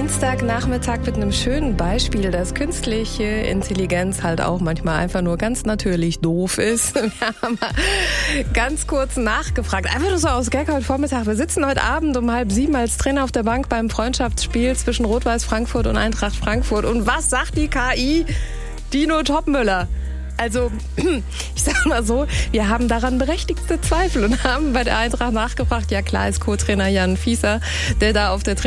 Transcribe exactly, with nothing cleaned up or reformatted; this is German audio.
Dienstagnachmittag mit einem schönen Beispiel, dass künstliche Intelligenz halt auch manchmal einfach nur ganz natürlich doof ist. Wir haben mal ganz kurz nachgefragt, einfach nur so aus Gag heute Vormittag. Wir sitzen heute Abend um halb sieben als Trainer auf der Bank beim Freundschaftsspiel zwischen Rot-Weiß Frankfurt und Eintracht Frankfurt. Und was sagt die K I? Dino Topmöller. Also, ich sag mal so, wir haben daran berechtigte Zweifel und haben bei der Eintracht nachgefragt. Ja klar ist Co-Trainer Jan Fieser, der da auf der